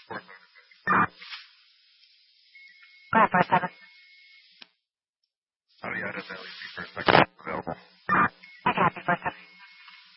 Go ahead, 47. Oh, yeah, I didn't know for a second.